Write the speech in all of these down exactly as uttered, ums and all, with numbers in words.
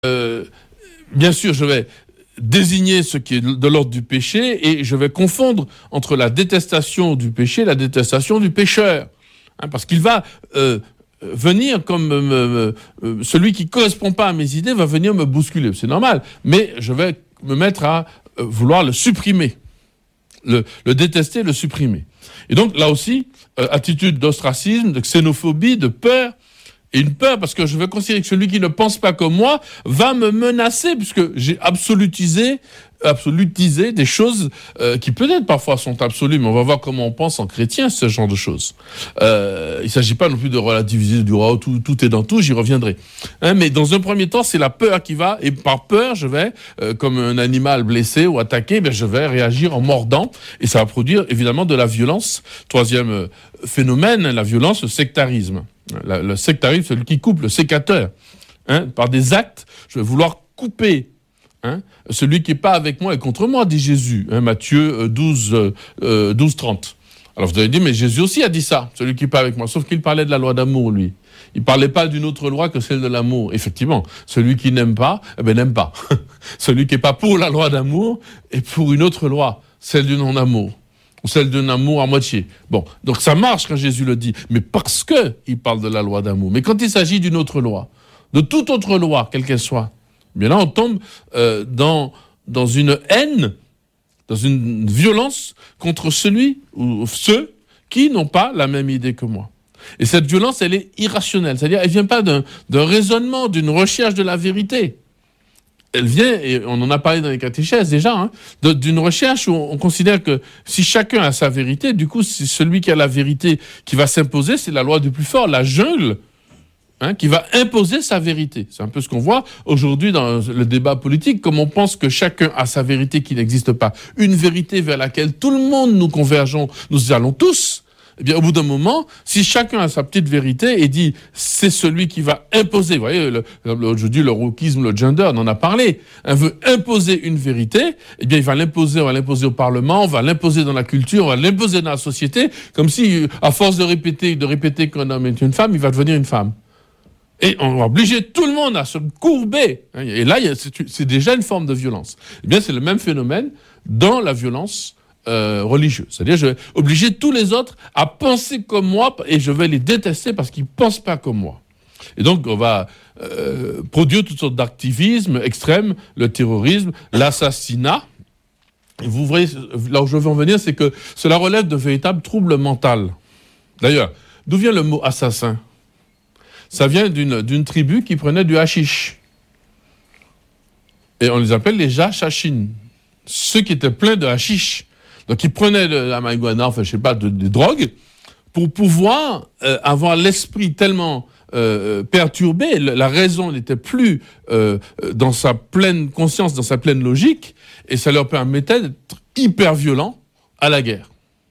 euh, bien sûr, je vais désigner ce qui est de l'ordre du péché et je vais confondre entre la détestation du péché et la détestation du pécheur. Hein, parce qu'il va euh, venir comme euh, euh, celui qui ne correspond pas à mes idées va venir me bousculer. C'est normal, mais je vais me mettre à euh, vouloir le supprimer. Le, le détester, le supprimer. Et donc, là aussi, euh, attitude d'ostracisme, de xénophobie, de peur, et une peur parce que je vais considérer que celui qui ne pense pas comme moi va me menacer puisque j'ai absolutisé, absolutisé des choses euh, qui peut-être parfois sont absolues, mais on va voir comment on pense en chrétien, ce genre de choses. Euh, il ne s'agit pas non plus de relativiser du oh, tout, tout est dans tout, j'y reviendrai. Hein, mais dans un premier temps, c'est la peur qui va, et par peur, je vais, euh, comme un animal blessé ou attaqué, ben, je vais réagir en mordant, et ça va produire évidemment de la violence. Troisième euh, phénomène, la violence, le sectarisme. La, le sectarisme, celui qui coupe, le sécateur. Hein, par des actes, je vais vouloir couper hein, celui qui n'est pas avec moi et contre moi, dit Jésus. Hein, Matthieu douze, trente. Alors vous allez dire, mais Jésus aussi a dit ça, celui qui n'est pas avec moi. Sauf qu'il parlait de la loi d'amour, lui. Il ne parlait pas d'une autre loi que celle de l'amour. Effectivement, celui qui n'aime pas, eh ben, n'aime pas. Celui qui n'est pas pour la loi d'amour est pour une autre loi, celle du non-amour. Ou celle d'un amour à moitié. Bon, donc ça marche quand Jésus le dit, mais parce qu'il parle de la loi d'amour. Mais quand il s'agit d'une autre loi, de toute autre loi, quelle qu'elle soit, bien là, on tombe euh, dans, dans une haine, dans une violence contre celui ou ceux qui n'ont pas la même idée que moi. Et cette violence, elle est irrationnelle, c'est-à-dire elle ne vient pas d'un, d'un raisonnement, d'une recherche de la vérité. Elle vient, et on en a parlé dans les catéchèses déjà, hein, de, d'une recherche où on, on considère que si chacun a sa vérité, du coup, c'est celui qui a la vérité qui va s'imposer, c'est la loi du plus fort, la jungle, hein, qui va imposer sa vérité. C'est un peu ce qu'on voit aujourd'hui dans le débat politique, comme on pense que chacun a sa vérité qui n'existe pas. Une vérité vers laquelle tout le monde nous convergeons, nous allons tous. Eh bien, au bout d'un moment, si chacun a sa petite vérité et dit c'est celui qui va imposer, vous voyez, le, le, je dis le wokisme, le gender, on en a parlé, on veut imposer une vérité, eh bien, il va l'imposer, on va l'imposer au Parlement, on va l'imposer dans la culture, on va l'imposer dans la société, comme si, à force de répéter, de répéter qu'un homme est une femme, il va devenir une femme. Et on va obliger tout le monde à se courber. Et là, c'est, c'est déjà une forme de violence. Eh bien, c'est le même phénomène dans la violence Euh, religieux. C'est-à-dire, je vais obliger tous les autres à penser comme moi et je vais les détester parce qu'ils ne pensent pas comme moi. Et donc, on va euh, produire toutes sortes d'activismes extrêmes, le terrorisme, l'assassinat. Et vous voyez, là où je veux en venir, c'est que cela relève de véritables troubles mentaux. D'ailleurs, d'où vient le mot assassin ? Ça vient d'une, d'une tribu qui prenait du hashish. Et on les appelle les Jachachines. Ceux qui étaient pleins de hashish. Donc, ils prenaient de la marijuana, enfin, je sais pas, de, des drogues, pour pouvoir euh, avoir l'esprit tellement euh, perturbé, la raison n'était plus euh, dans sa pleine conscience, dans sa pleine logique, et ça leur permettait d'être hyper violents à la guerre.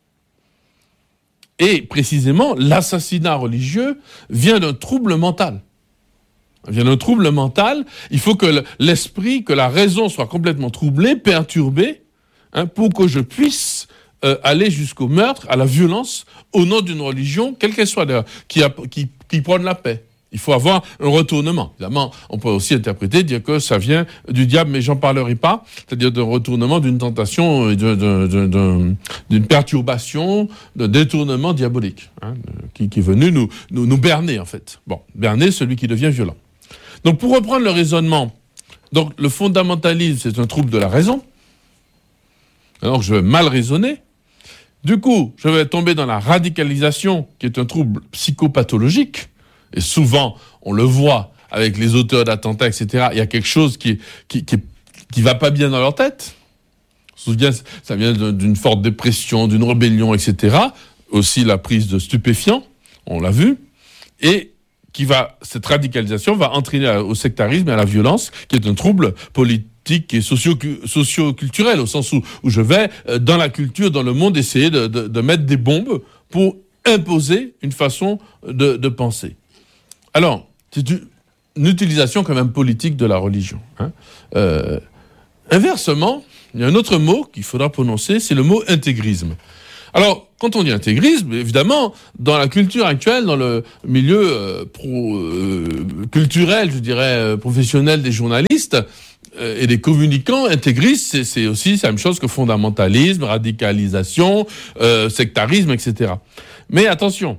Et précisément, l'assassinat religieux vient d'un trouble mental. Il vient d'un trouble mental. Il faut que l'esprit, que la raison soit complètement troublée, perturbée, Hein, pour que je puisse euh, aller jusqu'au meurtre, à la violence, au nom d'une religion, quelle qu'elle soit d'ailleurs, qui, a, qui, qui prône la paix. Il faut avoir un retournement. Évidemment, on peut aussi interpréter, dire que ça vient du diable, mais j'en parlerai pas, c'est-à-dire d'un retournement, d'une tentation, d'un, d'un, d'un, d'une perturbation, d'un détournement diabolique, hein, qui, qui est venu nous, nous, nous berner, en fait. Bon, berner celui qui devient violent. Donc, pour reprendre le raisonnement, donc le fondamentalisme, c'est un trouble de la raison. Alors je vais mal raisonner. Du coup, je vais tomber dans la radicalisation, qui est un trouble psychopathologique. Et souvent, on le voit avec les auteurs d'attentats, et cetera. Il y a quelque chose qui qui qui, qui va pas bien dans leur tête. Ça vient d'une forte dépression, d'une rébellion, et cetera. Aussi la prise de stupéfiants, on l'a vu. Et qui va, cette radicalisation va entraîner au sectarisme et à la violence, qui est un trouble politique et socio, socio-culturel, au sens où, où je vais, euh, dans la culture, dans le monde, essayer de, de, de mettre des bombes pour imposer une façon de, de penser. Alors, c'est une, une utilisation quand même politique de la religion. Hein. Euh, inversement, il y a un autre mot qu'il faudra prononcer, c'est le mot intégrisme. Alors, quand on dit intégrisme, évidemment, dans la culture actuelle, dans le milieu euh, pro, euh, culturel, je dirais, euh, professionnel des journalistes euh, et des communicants, intégrisme, c'est, c'est aussi la même chose que fondamentalisme, radicalisation, euh, sectarisme, et cetera. Mais attention,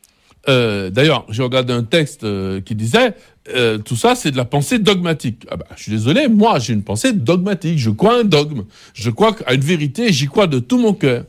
euh, d'ailleurs, j'ai regardé un texte euh, qui disait euh, tout ça, c'est de la pensée dogmatique. Ah bah, je suis désolé, moi, j'ai une pensée dogmatique. Je crois à un dogme. Je crois à une vérité et j'y crois de tout mon cœur.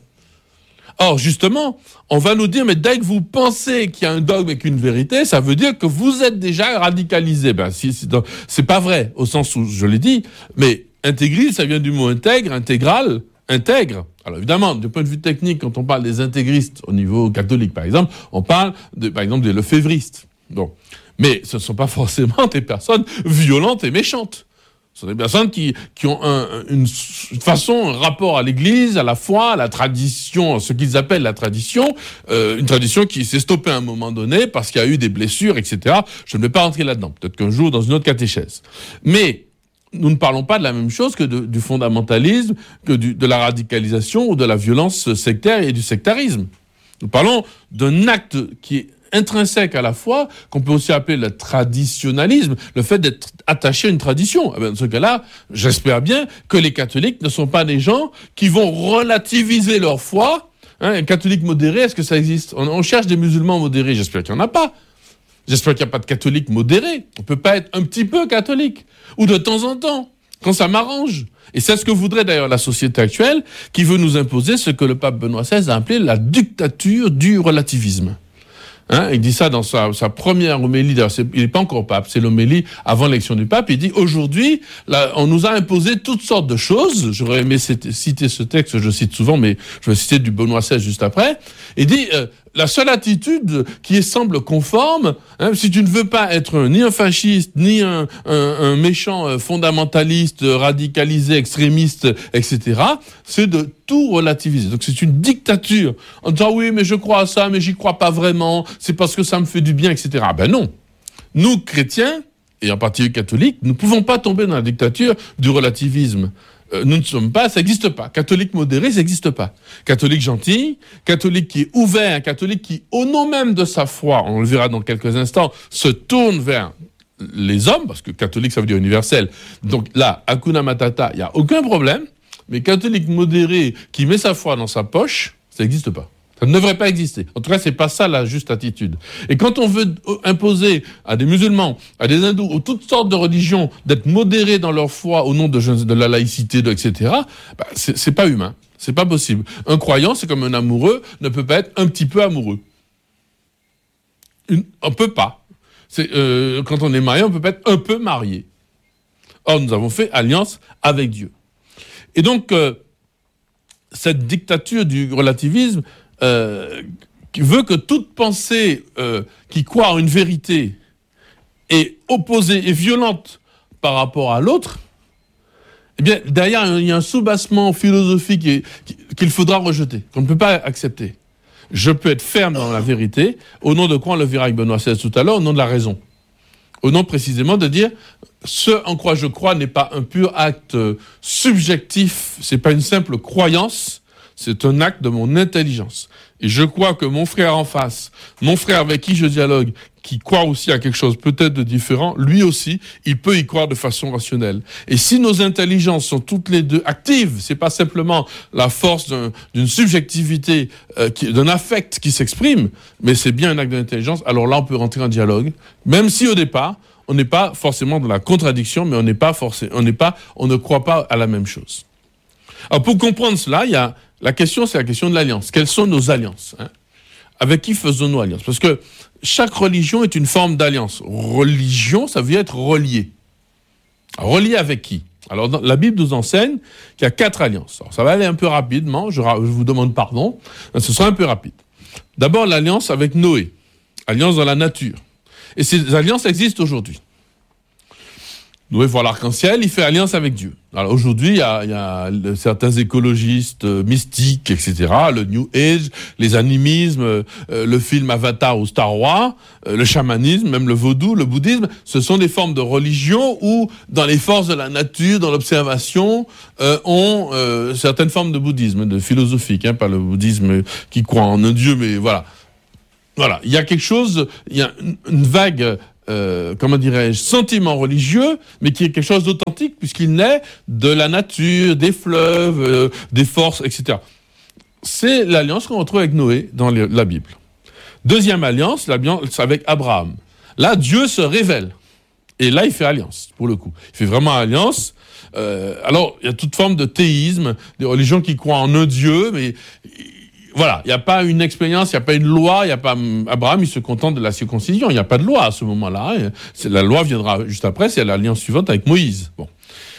Or, justement, on va nous dire, mais dès que vous pensez qu'il y a un dogme et qu'une vérité, ça veut dire que vous êtes déjà radicalisé. Ben, si, c'est, c'est pas vrai, au sens où je l'ai dit, mais intégrisme, ça vient du mot intègre, intégral, intègre. Alors évidemment, du point de vue technique, quand on parle des intégristes au niveau catholique, par exemple, on parle, de, par exemple, des lefévristes. Bon. Mais ce ne sont pas forcément des personnes violentes et méchantes. Ce sont des personnes qui, qui ont un, une façon, un rapport à l'Église, à la foi, à la tradition, ce qu'ils appellent la tradition, euh, une tradition qui s'est stoppée à un moment donné parce qu'il y a eu des blessures, et cetera. Je ne vais pas rentrer là-dedans, peut-être qu'un jour dans une autre catéchèse. Mais nous ne parlons pas de la même chose que de, du fondamentalisme, que du, de la radicalisation ou de la violence sectaire et du sectarisme. Nous parlons d'un acte qui est intrinsèque à la foi, qu'on peut aussi appeler le traditionnalisme, le fait d'être attaché à une tradition. Eh bien, dans ce cas-là, j'espère bien que les catholiques ne sont pas des gens qui vont relativiser leur foi. Hein, un catholique modéré, est-ce que ça existe ? on, on cherche des musulmans modérés, j'espère qu'il n'y en a pas. J'espère qu'il n'y a pas de catholiques modérés. On ne peut pas être un petit peu catholique, ou de temps en temps, quand ça m'arrange. Et c'est ce que voudrait d'ailleurs la société actuelle, qui veut nous imposer ce que le pape Benoît seize a appelé la dictature du relativisme. Hein, il dit ça dans sa, sa première homélie, d'ailleurs c'est, il n'est pas encore pape, c'est l'homélie avant l'élection du pape, il dit aujourd'hui, là, on nous a imposé toutes sortes de choses, j'aurais aimé citer ce texte, je cite souvent, mais je vais citer du Benoît seize juste après, il dit, euh, la seule attitude qui semble conforme, hein, si tu ne veux pas être ni un fasciste, ni un, un, un méchant fondamentaliste, radicalisé, extrémiste, et cetera, c'est de tout relativiser. Donc c'est une dictature. En disant oui, mais je crois à ça, mais j'y crois pas vraiment, c'est parce que ça me fait du bien, et cetera. Ben non. Nous, chrétiens, et en particulier catholiques, nous ne pouvons pas tomber dans la dictature du relativisme. Euh, nous ne sommes pas, ça n'existe pas. Catholique modéré, ça n'existe pas. Catholique gentil, catholique qui est ouvert, catholique qui, au nom même de sa foi, on le verra dans quelques instants, se tourne vers les hommes, parce que catholique, ça veut dire universel. Donc là, Hakuna Matata, il n'y a aucun problème, mais catholique modéré qui met sa foi dans sa poche, ça n'existe pas. Ça ne devrait pas exister. En tout cas, c'est pas ça la juste attitude. Et quand on veut imposer à des musulmans, à des hindous, ou toutes sortes de religions, d'être modérés dans leur foi au nom de, de la laïcité, de, et cetera, bah, c'est, c'est pas humain. C'est pas possible. Un croyant, c'est comme un amoureux, ne peut pas être un petit peu amoureux. Une, on peut pas. C'est, euh, quand on est marié, on peut pas être un peu marié. Or, nous avons fait alliance avec Dieu. Et donc, euh, cette dictature du relativisme, Euh, qui veut que toute pensée euh, qui croit en une vérité est opposée et violente par rapport à l'autre, eh bien, derrière, il y a un soubassement philosophique et, qu'il faudra rejeter, qu'on ne peut pas accepter. Je peux être ferme dans la vérité, au nom de quoi on le verra avec Benoît seize tout à l'heure, au nom de la raison. Au nom précisément de dire, ce en quoi je crois n'est pas un pur acte subjectif, c'est pas une simple croyance, c'est un acte de mon intelligence. Et je crois que mon frère en face, mon frère avec qui je dialogue, qui croit aussi à quelque chose peut-être de différent, lui aussi, il peut y croire de façon rationnelle. Et si nos intelligences sont toutes les deux actives, c'est pas simplement la force d'un, d'une subjectivité, euh, qui, d'un affect qui s'exprime, mais c'est bien un acte d'intelligence, alors là on peut rentrer en dialogue, même si au départ, on n'est pas forcément dans la contradiction, mais on n'est pas forcé, on n'est pas, on ne croit pas à la même chose. Alors pour comprendre cela, il y a la question, c'est la question de l'alliance. Quelles sont nos alliances, hein ? Avec qui faisons-nous alliance ? Parce que chaque religion est une forme d'alliance. Religion, ça veut dire être relié. Relié avec qui ? Alors, dans, la Bible nous enseigne qu'il y a quatre alliances. Alors, ça va aller un peu rapidement, je, je vous demande pardon, ce sera un peu rapide. D'abord, l'alliance avec Noé, alliance dans la nature. Et ces alliances existent aujourd'hui. Noé voit l'arc-en-ciel, il fait alliance avec Dieu. Alors aujourd'hui, il y a, il y a certains écologistes euh, mystiques, et cetera, le New Age, les animismes, euh, le film Avatar ou Star Wars, euh, le chamanisme, même le vaudou, le bouddhisme, ce sont des formes de religion où, dans les forces de la nature, dans l'observation, euh, ont euh, certaines formes de bouddhisme, de philosophique, hein, pas le bouddhisme qui croit en un Dieu, mais voilà. Voilà, il y a quelque chose, il y a une, une vague... Euh, comment dirais-je, sentiment religieux, mais qui est quelque chose d'authentique, puisqu'il naît de la nature, des fleuves, euh, des forces, et cetera. C'est l'alliance qu'on retrouve avec Noé dans les, la Bible. Deuxième alliance, l'alliance avec Abraham. Là, Dieu se révèle. Et là, il fait alliance, pour le coup. Il fait vraiment alliance. Euh, alors, il y a toute forme de théisme, des religions qui croient en un Dieu, mais... Voilà, il n'y a pas une expérience, il n'y a pas une loi, il n'y a pas... Abraham, il se contente de la circoncision, il n'y a pas de loi à ce moment-là. C'est, la loi viendra juste après, c'est l'alliance suivante avec Moïse. Bon.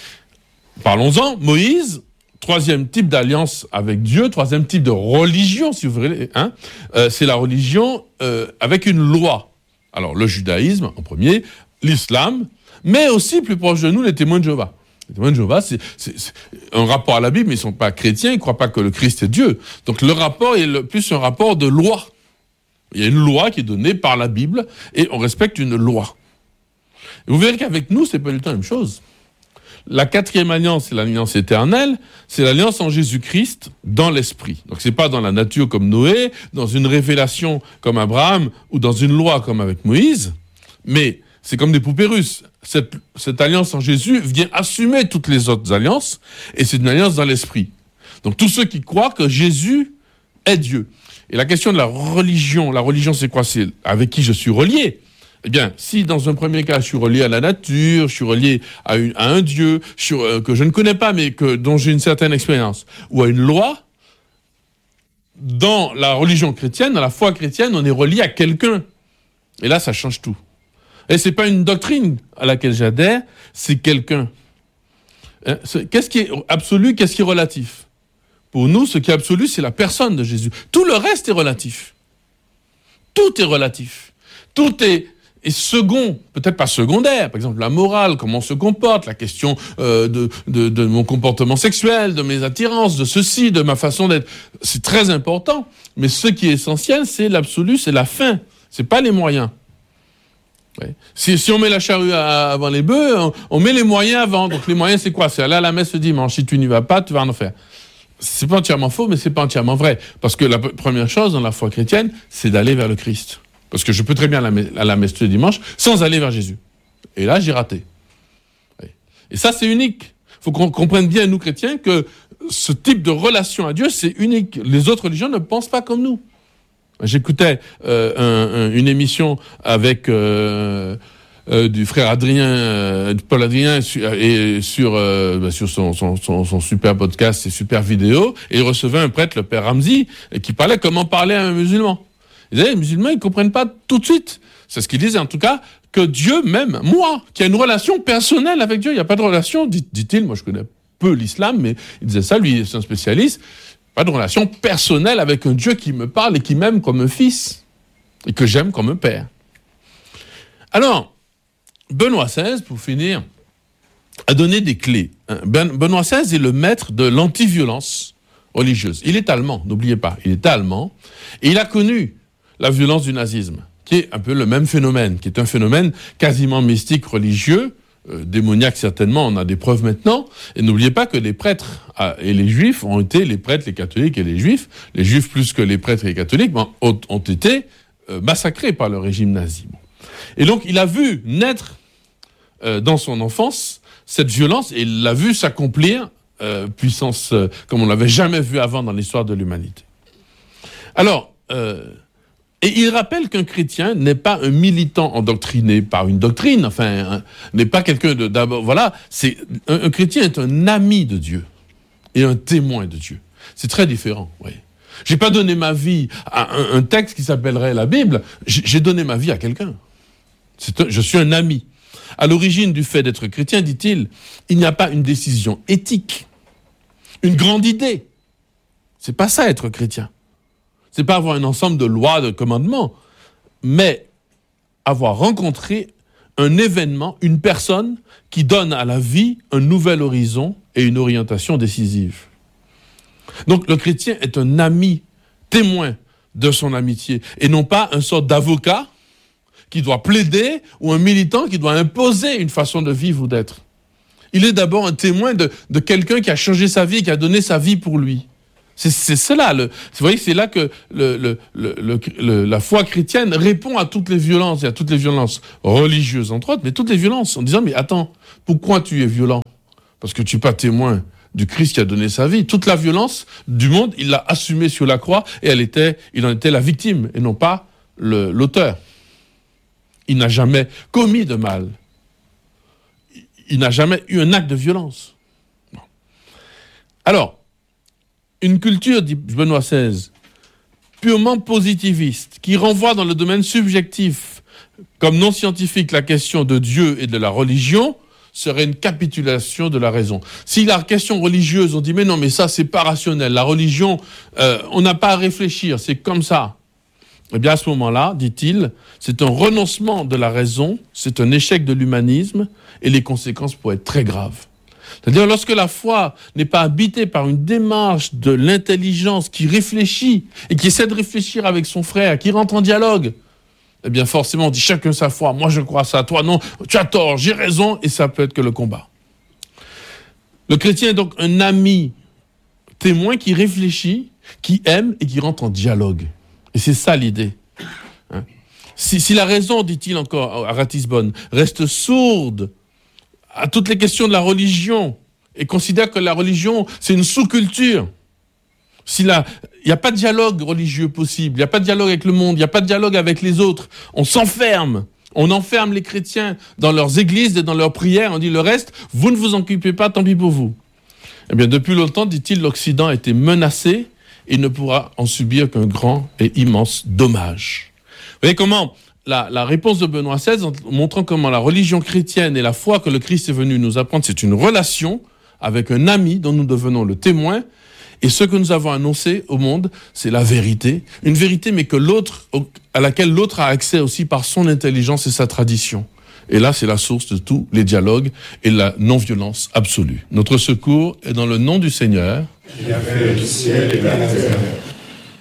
Parlons-en, Moïse, troisième type d'alliance avec Dieu, troisième type de religion, si vous voulez, hein, euh, c'est la religion euh, avec une loi. Alors, le judaïsme, en premier, l'islam, mais aussi, plus proche de nous, les témoins de Jéhovah. Les témoins de Jéhovah, c'est, c'est, c'est un rapport à la Bible, mais ils ne sont pas chrétiens, ils ne croient pas que le Christ est Dieu. Donc le rapport est le, plus un rapport de loi. Il y a une loi qui est donnée par la Bible, et on respecte une loi. Et vous verrez qu'avec nous, ce n'est pas du tout la même chose. La quatrième alliance, c'est l'alliance éternelle, c'est l'alliance en Jésus-Christ dans l'esprit. Donc c'est pas dans la nature comme Noé, dans une révélation comme Abraham, ou dans une loi comme avec Moïse, mais c'est comme des poupées russes. Cette, cette alliance en Jésus vient assumer toutes les autres alliances, et c'est une alliance dans l'esprit. Donc tous ceux qui croient que Jésus est Dieu. Et la question de la religion, la religion c'est quoi? C'est avec qui je suis relié. Eh bien, si dans un premier cas, je suis relié à la nature, je suis relié à, une, à un Dieu je, euh, que je ne connais pas, mais que, dont j'ai une certaine expérience, ou à une loi, dans la religion chrétienne, dans la foi chrétienne, on est relié à quelqu'un. Et là, ça change tout. Et c'est pas une doctrine à laquelle j'adhère, c'est quelqu'un. Hein, c'est, qu'est-ce qui est absolu, qu'est-ce qui est relatif? Pour nous, ce qui est absolu, c'est la personne de Jésus. Tout le reste est relatif. Tout est relatif. Tout est, est second, peut-être pas secondaire. Par exemple, la morale, comment on se comporte, la question euh, de, de, de mon comportement sexuel, de mes attirances, de ceci, de ma façon d'être. C'est très important. Mais ce qui est essentiel, c'est l'absolu, c'est la fin. C'est pas les moyens. Ouais. Si, si on met la charrue à, avant les bœufs, on, on met les moyens avant. Donc les moyens, c'est quoi? C'est aller à la messe le dimanche. Si tu n'y vas pas, tu vas en enfer. C'est pas entièrement faux, mais c'est pas entièrement vrai. Parce que la p- première chose dans la foi chrétienne, c'est d'aller vers le Christ. Parce que je peux très bien aller à la messe le dimanche sans aller vers Jésus. Et là, j'ai raté. Ouais. Et ça, c'est unique. Il faut qu'on comprenne bien, nous chrétiens, que ce type de relation à Dieu, c'est unique. Les autres religions ne pensent pas comme nous. J'écoutais euh, un, un, une émission avec euh, euh, du frère Adrien, euh, Paul Adrien, et sur euh, bah, sur son, son, son, son super podcast, ses super vidéos, et il recevait un prêtre, le père Ramzi, et qui parlait comment parler à un musulman. Il disait, les musulmans, ils comprennent pas tout de suite. C'est ce qu'il disait, en tout cas, que Dieu même, moi, qui a une relation personnelle avec Dieu, il n'y a pas de relation, dit, dit-il, moi je connais peu l'islam, mais il disait ça, lui, c'est un spécialiste. Pas de relation personnelle avec un Dieu qui me parle et qui m'aime comme un fils et que j'aime comme un père. Alors, Benoît seize, pour finir, a donné des clés. Ben, Benoît seize est le maître de l'anti-violence religieuse. Il est allemand, n'oubliez pas, il est allemand, et il a connu la violence du nazisme, qui est un peu le même phénomène, qui est un phénomène quasiment mystique, religieux, Euh, démoniaque certainement, on a des preuves maintenant, et n'oubliez pas que les prêtres ah, et les juifs ont été, les prêtres, les catholiques et les juifs, les juifs plus que les prêtres et les catholiques, bon, ont, ont été euh, massacrés par le régime nazi. Bon. Et donc il a vu naître euh, dans son enfance cette violence, et il l'a vu s'accomplir, euh, puissance euh, comme on l'avait jamais vu avant dans l'histoire de l'humanité. Alors, euh, et il rappelle qu'un chrétien n'est pas un militant endoctriné par une doctrine, enfin, hein, n'est pas quelqu'un de d'abord. Voilà, c'est un, un chrétien est un ami de Dieu et un témoin de Dieu. C'est très différent. Oui. J'ai pas donné ma vie à un, un texte qui s'appellerait la Bible. J'ai, j'ai donné ma vie à quelqu'un. C'est un, je suis un ami. À l'origine du fait d'être chrétien, dit-il, il n'y a pas une décision éthique, une grande idée. C'est pas ça être chrétien. C'est pas avoir un ensemble de lois, de commandements, mais avoir rencontré un événement, une personne qui donne à la vie un nouvel horizon et une orientation décisive. Donc le chrétien est un ami, témoin de son amitié, et non pas un sorte d'avocat qui doit plaider ou un militant qui doit imposer une façon de vivre ou d'être. Il est d'abord un témoin de, de quelqu'un qui a changé sa vie, qui a donné sa vie pour lui. C'est, c'est cela. Le, vous voyez, c'est là que le, le, le, le, le, la foi chrétienne répond à toutes les violences, et à toutes les violences religieuses, entre autres, mais toutes les violences, en disant, mais attends, pourquoi tu es violent? Parce que tu n'es pas témoin du Christ qui a donné sa vie. Toute la violence du monde, il l'a assumée sur la croix, et elle était, il en était la victime, et non pas le, l'auteur. Il n'a jamais commis de mal. Il n'a jamais eu un acte de violence. Bon. Alors, une culture, dit Benoît seize, purement positiviste, qui renvoie dans le domaine subjectif, comme non scientifique, la question de Dieu et de la religion, serait une capitulation de la raison. Si la question religieuse, on dit, mais non, mais ça, c'est pas rationnel. La religion, euh, on n'a pas à réfléchir, c'est comme ça. Eh bien, à ce moment-là, dit-il, c'est un renoncement de la raison, c'est un échec de l'humanisme, et les conséquences pourraient être très graves. C'est-à-dire, lorsque la foi n'est pas habitée par une démarche de l'intelligence qui réfléchit, et qui essaie de réfléchir avec son frère, qui rentre en dialogue, eh bien, forcément, on dit chacun sa foi, moi je crois ça, toi non, tu as tort, j'ai raison, et ça peut être que le combat. Le chrétien est donc un ami témoin qui réfléchit, qui aime, et qui rentre en dialogue. Et c'est ça l'idée. Hein? Si, si la raison, dit-il encore à Ratisbonne, reste sourde à toutes les questions de la religion et considère que la religion, c'est une sous-culture, s'il n'y a pas de dialogue religieux possible, il n'y a pas de dialogue avec le monde, il n'y a pas de dialogue avec les autres, on s'enferme, on enferme les chrétiens dans leurs églises et dans leurs prières, on dit le reste, vous ne vous en occupez pas, tant pis pour vous. Eh bien, depuis longtemps, dit-il, l'Occident a été menacé et ne pourra en subir qu'un grand et immense dommage. Vous voyez comment la, la réponse de Benoît seize, en montrant comment la religion chrétienne et la foi que le Christ est venu nous apprendre, c'est une relation avec un ami dont nous devenons le témoin, et ce que nous avons annoncé au monde, c'est la vérité, une vérité mais que l'autre, à laquelle l'autre a accès aussi par son intelligence et sa tradition. Et là, c'est la source de tous les dialogues et la non-violence absolue. Notre secours est dans le nom du Seigneur, qui a fait le ciel et la terre.